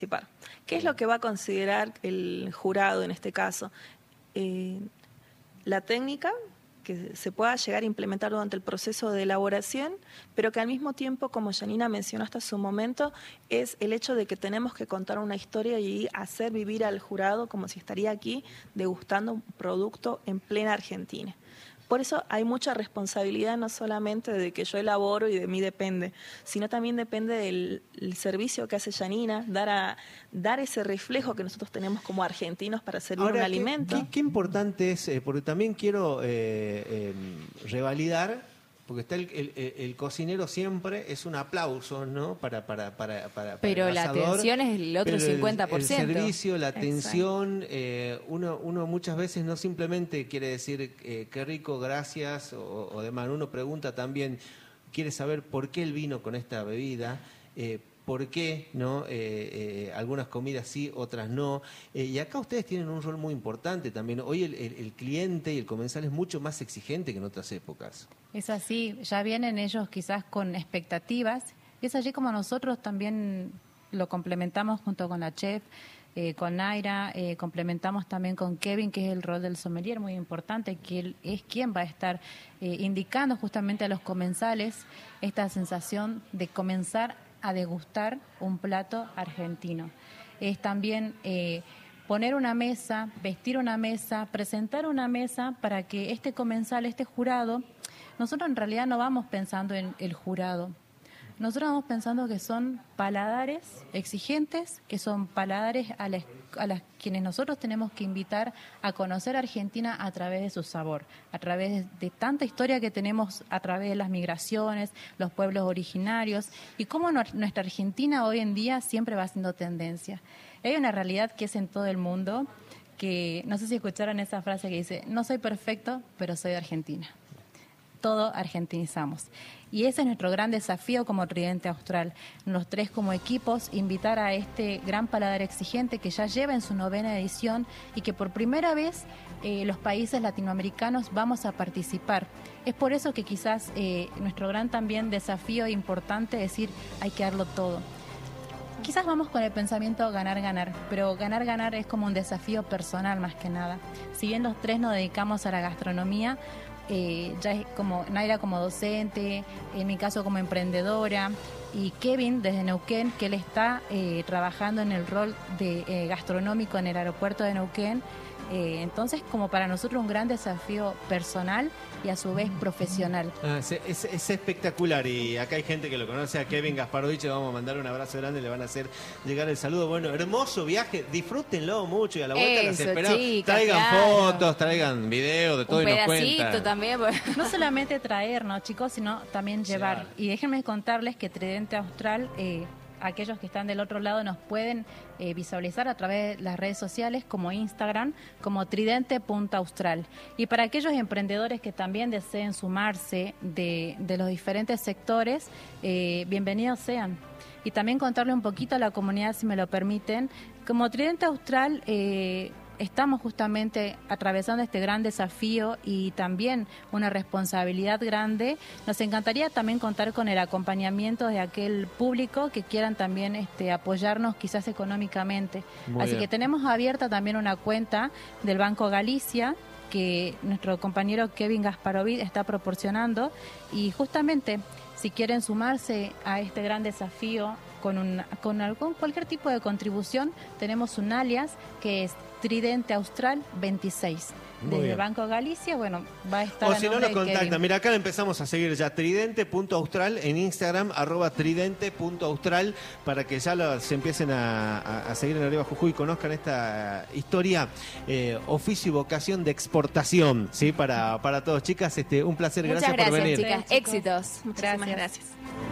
participar. ¿Qué es lo que va a considerar el jurado en este caso? La técnica que se pueda llegar a implementar durante el proceso de elaboración, pero que al mismo tiempo, como Janina mencionó hasta su momento, es el hecho de que tenemos que contar una historia y hacer vivir al jurado como si estaría aquí degustando un producto en plena Argentina. Por eso hay mucha responsabilidad, no solamente de que yo elaboro y de mí depende, sino también depende del servicio que hace Janina, dar ese reflejo que nosotros tenemos como argentinos para servir un alimento. Qué importante es, porque también quiero revalidar, porque está el cocinero siempre es un aplauso, ¿no? Para pero el la asador, atención es el otro 50%. El servicio, la atención, uno muchas veces no simplemente quiere decir qué rico, gracias, o demás. Uno pregunta también, quiere saber por qué el vino con esta bebida, por qué no algunas comidas sí, otras no. Y acá ustedes tienen un rol muy importante también. Hoy el cliente y el comensal es mucho más exigente que en otras épocas. Es así, ya vienen ellos quizás con expectativas, y es allí como nosotros también lo complementamos junto con la chef, con Naira, complementamos también con Kevin, que es el rol del sommelier muy importante, que él es quien va a estar indicando justamente a los comensales esta sensación de comenzar a degustar un plato argentino. Es también poner una mesa, vestir una mesa, presentar una mesa para que este comensal, este jurado, nosotros en realidad no vamos pensando en el jurado, nosotros vamos pensando que son paladares exigentes, que son paladares a las quienes nosotros tenemos que invitar a conocer Argentina a través de su sabor, a través de tanta historia que tenemos a través de las migraciones, los pueblos originarios, y cómo nuestra Argentina hoy en día siempre va siendo tendencia. Hay una realidad que es en todo el mundo, que no sé si escucharon esa frase que dice, no soy perfecto, pero soy de Argentina. Todo argentinizamos. Y ese es nuestro gran desafío como Tridente Austral. Los tres como equipos, invitar a este gran paladar exigente que ya lleva en su 9ª edición y que por primera vez los países latinoamericanos vamos a participar. Es por eso que quizás nuestro gran también desafío importante es decir, hay que darlo todo. Quizás vamos con el pensamiento ganar, pero ganar es como un desafío personal más que nada. Si bien los tres nos dedicamos a la gastronomía, ya es como Naira como docente, en mi caso como emprendedora, y Kevin desde Neuquén, que él está trabajando en el rol de gastronómico en el aeropuerto de Neuquén. Entonces, como para nosotros un gran desafío personal y a su vez profesional. Es espectacular, y acá hay gente que lo conoce, a Kevin Gasparovich, le vamos a mandar un abrazo grande, le van a hacer llegar el saludo. Bueno, hermoso viaje, disfrútenlo mucho y a la vuelta las esperamos. Chicas, traigan fotos, traigan videos de todo un y nos cuentan. También. No solamente traernos, chicos, sino también llevar. Claro. Y déjenme contarles que Tridente Austral, aquellos que están del otro lado nos pueden visualizar a través de las redes sociales como Instagram, como tridente.austral. Y para aquellos emprendedores que también deseen sumarse de los diferentes sectores, bienvenidos sean. Y también contarle un poquito a la comunidad, si me lo permiten, como Tridente Austral estamos justamente atravesando este gran desafío y también una responsabilidad grande. Nos encantaría también contar con el acompañamiento de aquel público que quieran también apoyarnos quizás económicamente. Así que tenemos abierta también una cuenta del Banco Galicia que nuestro compañero Kevin Gasparovich está proporcionando, y justamente si quieren sumarse a este gran desafío con cualquier tipo de contribución, tenemos un alias que es Tridente Austral 26. Desde el Banco Galicia, bueno, va a estar. O si no, lo contactan. Mira, acá le empezamos a seguir ya, tridente.austral en Instagram, @tridente.austral, para que ya se empiecen a seguir en Arriba Jujuy y conozcan esta historia, oficio y vocación de exportación, ¿sí? Para todos. Chicas, un placer. Muchas gracias por venir. Chicas. Éxitos. Muchísimas gracias.